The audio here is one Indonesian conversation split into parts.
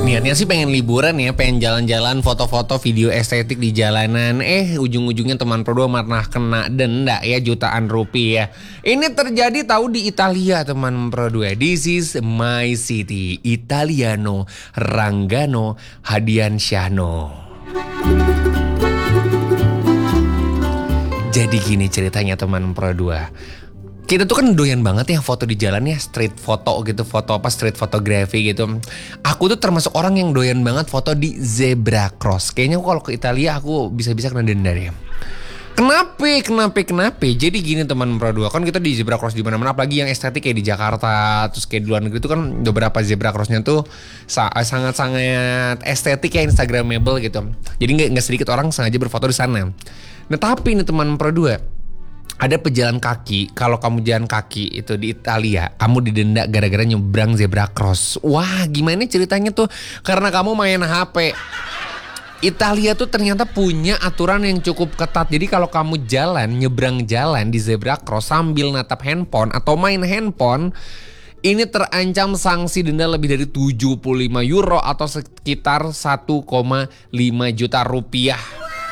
Niatnya sih pengen liburan ya, pengen jalan-jalan, foto-foto, video estetik di jalanan. Ujung-ujungnya teman Pro 2 malah kena denda ya jutaan rupiah. Ini terjadi tahu di Italia teman Pro 2. This is my city, Italiano Ranggano Hadiansyahno. Jadi gini ceritanya teman Pro 2. Kita tuh kan doyan banget ya foto di jalan ya, street foto gitu, foto apa street photography gitu. Aku tuh termasuk orang yang doyan banget foto di zebra cross. Kayaknya kalau ke Italia aku bisa-bisa kena denda deh. Kenapa? Jadi gini teman Pro 2, kan kita di zebra cross di mana-mana, apalagi yang estetik kayak di Jakarta, terus kayak di luar negeri itu kan beberapa zebra crossnya tuh sangat-sangat estetik ya, instagramable gitu. Jadi nggak sedikit orang sengaja berfoto di sana. Nah tapi nih teman Pro 2, ada pejalan kaki, kalau kamu jalan kaki itu di Italia, kamu didenda gara-gara nyebrang zebra cross. Wah, gimana ceritanya tuh? Karena kamu main HP. Italia tuh ternyata punya aturan yang cukup ketat. Jadi kalau kamu nyebrang jalan di zebra cross sambil natap handphone atau main handphone, ini terancam sanksi denda lebih dari 75 euro atau sekitar 1,5 juta rupiah.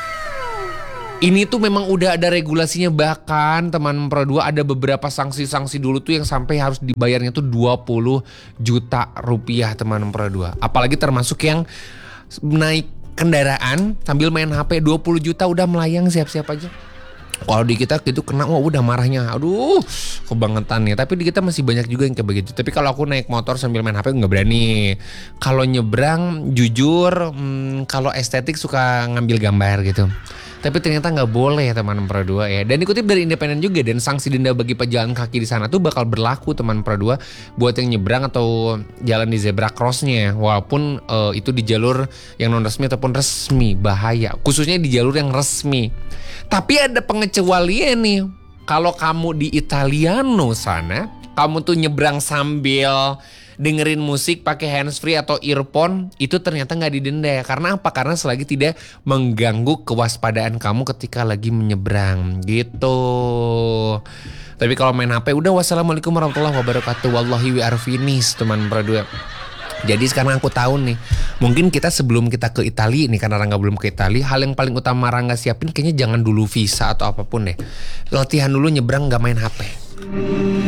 Ini tuh memang udah ada regulasinya, bahkan teman Pro 2 ada beberapa sanksi-sanksi dulu tuh yang sampai harus dibayarnya tuh 20 juta rupiah teman Pro 2. Apalagi termasuk yang naik kendaraan sambil main HP 20 juta udah melayang, siap-siap aja. Kalau di kita gitu kena, udah marahnya. Aduh, kebangetan nih. Tapi di kita masih banyak juga yang kayak begitu. Tapi kalau aku naik motor sambil main HP nggak berani. Kalau nyebrang, jujur, kalau estetik suka ngambil gambar gitu. Tapi ternyata nggak boleh teman Pro 2 ya. Dan dikutip dari Independen juga, dan sanksi denda bagi pejalan kaki di sana tuh bakal berlaku teman Pro 2 buat yang nyebrang atau jalan di zebra crossnya. Walaupun itu di jalur yang non resmi ataupun resmi, bahaya. Khususnya di jalur yang resmi. Tapi ada pengecualian nih. Kalau kamu di Italiano sana, kamu tuh nyebrang sambil dengerin musik pakai handsfree atau earphone, itu ternyata nggak didenda. Karena apa? Karena selagi tidak mengganggu kewaspadaan kamu ketika lagi menyeberang gitu. Tapi kalau main HP udah, wassalamualaikum warahmatullahi wabarakatuh. Wallahi we are finished teman Pro 2. Jadi sekarang aku tahu nih, mungkin kita sebelum kita ke Italia nih, karena Rangga belum ke Italia, hal yang paling utama Rangga siapin kayaknya jangan dulu visa atau apapun deh. Latihan dulu nyebrang, nggak main HP.